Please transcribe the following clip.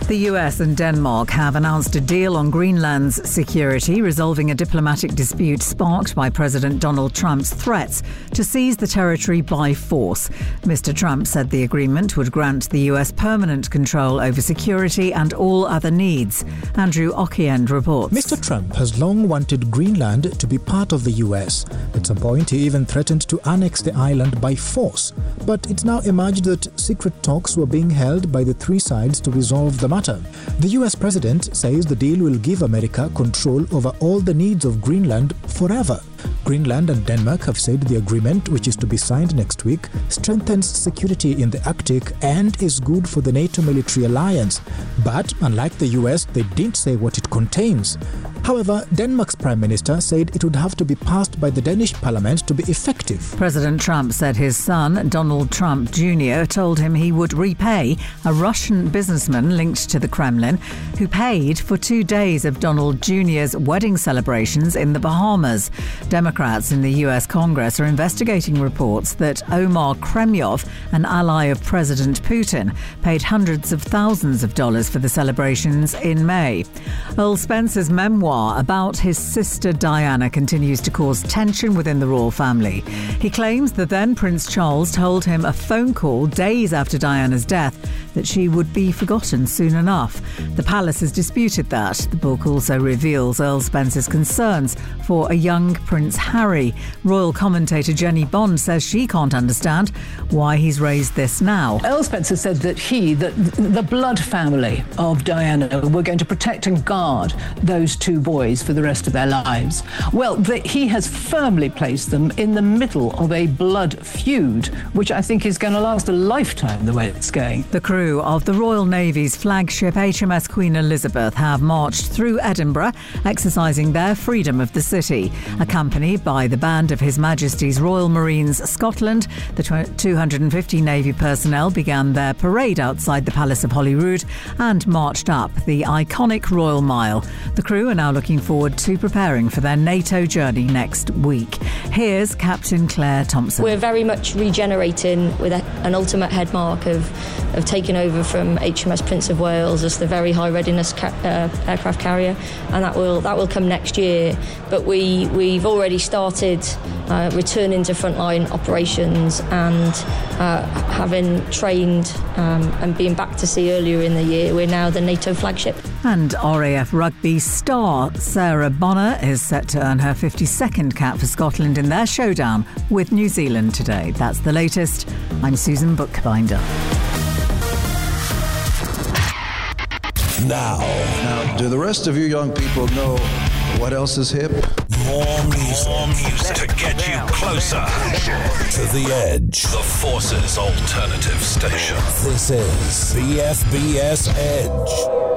The US and Denmark have announced a deal on Greenland's security, resolving a diplomatic dispute sparked by President Donald Trump's threats to seize the territory by force. Mr. Trump said the agreement would grant the US permanent control over security and all other needs. Andrew Ockend reports. Mr. Trump has long wanted Greenland to be part of the US. At some point, he even threatened to annex the island by force. But it's now emerged that secret talks were being held by the three sides to resolve the matter. The US president says the deal will give America control over all the needs of Greenland forever. Greenland and Denmark have said the agreement, which is to be signed next week, strengthens security in the Arctic and is good for the NATO military alliance. But unlike the US, they didn't say what it contains. However, Denmark's Prime Minister said it would have to be passed by the Danish Parliament to be effective. President Trump said his son, Donald Trump Jr., told him he would repay a Russian businessman linked to the Kremlin who paid for 2 days of Donald Jr.'s wedding celebrations in the Bahamas. Democrats in the US Congress are investigating reports that Omar Kremyov, an ally of President Putin, paid hundreds of thousands of dollars for the celebrations in May. Earl Spencer's memoir about his sister Diana continues to cause tension within the royal family. He claims that then Prince Charles told him a phone call days after Diana's death that she would be forgotten soon enough. The palace has disputed that. The book also reveals Earl Spencer's concerns for a young Prince Harry. Royal commentator Jenny Bond says she can't understand why he's raised this now. Earl Spencer said that the blood family of Diana were going to protect and guard those two boys for the rest of their lives. Well, he has firmly placed them in the middle of a blood feud, which I think is going to last a lifetime the way it's going. The crew of the Royal Navy's flagship HMS Queen Elizabeth have marched through Edinburgh, exercising their freedom of the city. Accompanied by the band of His Majesty's Royal Marines Scotland, the 250 Navy personnel began their parade outside the Palace of Holyrood and marched up the iconic Royal Mile. The crew are now looking forward to preparing for their NATO journey next week. Here's Captain Claire Thompson. We're very much regenerating with an ultimate head mark of taking over from HMS Prince of Wales as the very high readiness aircraft carrier, and that will come next year. But we've already started returning to frontline operations and having trained and being back to sea earlier in the year. We're now the NATO flagship. And RAF rugby star Sarah Bonner is set to earn her 52nd cap for Scotland in their showdown with New Zealand today. That's the latest. I'm Susan Bookbinder. Now, do the rest of you young people know what else is hip? More music to get you closer to the edge. The Force's alternative station. This is BFBS Edge.